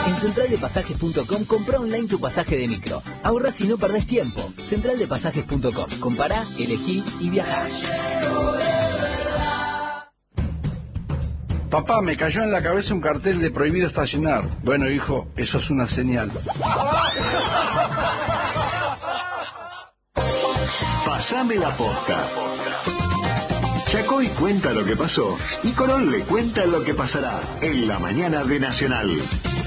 En centraldepasajes.com comprá online tu pasaje de micro. Ahorrás y no perdés tiempo. Centraldepasajes.com. Compará, elegí y viajá. Papá, me cayó en la cabeza un cartel de prohibido estacionar. Bueno, hijo, eso es una señal. Pasame la posta. Chacoy cuenta lo que pasó y Corol le cuenta lo que pasará en la mañana de Nacional.